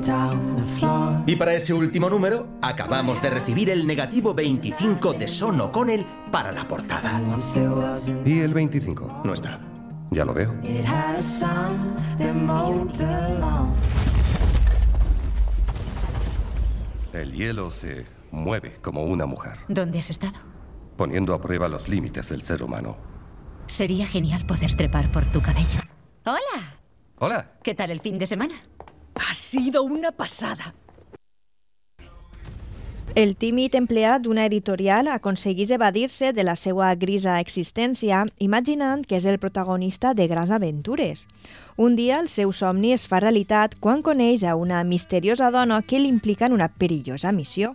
Y para ese último número, acabamos de recibir el negativo 25 de Sean O'Connell para la portada. ¿Y el 25? No está. Ya lo veo. El hielo se mueve como una mujer, ¿Dónde has estado? poniendo a prueba los límites del ser humano. Sería genial poder trepar por tu cabello. ¡Hola! Hola. ¿Qué tal el fin de semana? Ha sido una pasada. El tímid empleat d'una editorial aconseguís evadir-se de la seva grisa existència imaginant que és el protagonista de grans aventures. Un dia el seu somni es fa realitat quan coneix a una misteriosa dona que l'implica en una perillosa missió.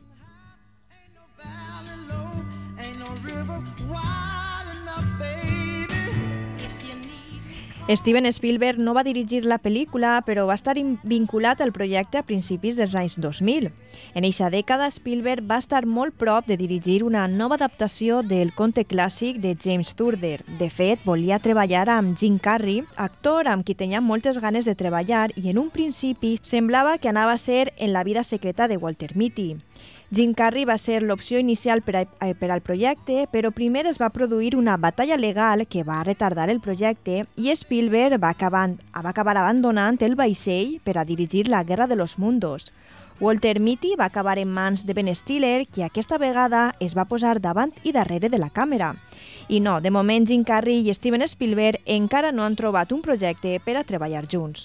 Steven Spielberg no va dirigir la pel·lícula, però va estar vinculat al projecte a principis dels anys 2000. En eixa dècada, Spielberg va estar molt prop de dirigir una nova adaptació del conte clàssic de James Thurber. De fet, volia treballar amb Jim Carrey, actor amb qui tenia moltes ganes de treballar, i en un principi semblava que anava a ser En la vida secreta de Walter Mitty. Jim Carrey va ser l'opció inicial per al projecte, però primer es va produir una batalla legal que va retardar el projecte i Spielberg va acabar abandonant el vaixell per a dirigir La Guerra de los Mundos. Walter Mitty va acabar en mans de Ben Stiller, qui aquesta vegada es va posar davant i darrere de la càmera. I no, de moment Jim Carrey i Steven Spielberg encara no han trobat un projecte per a treballar junts.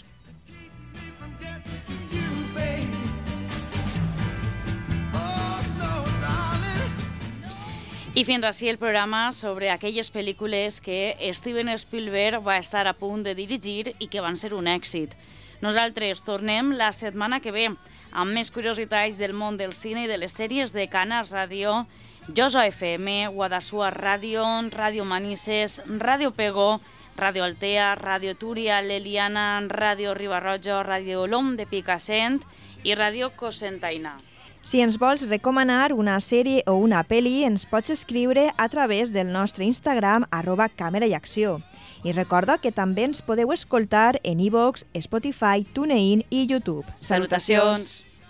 I fins així el programa sobre aquelles pel·lícules que Steven Spielberg va estar a punt de dirigir i que van ser un èxit. Nosaltres tornem la setmana que ve amb més curiositats del món del cine i de les sèries de Canas Ràdio, Josa FM, Guadassuar Ràdio, Ràdio Manises, Ràdio Pego, Ràdio Altea, Ràdio Túria, l'Eliana, Ràdio Ribarroja, Ràdio Olom de Picassent i Ràdio Cocentaina. Si ens vols recomanar una sèrie o una pel·li, ens pots escriure a través del nostre Instagram @cameraiacció. I recorda que també ens podeu escoltar en iVoox, Spotify, TuneIn i YouTube. Salutacions!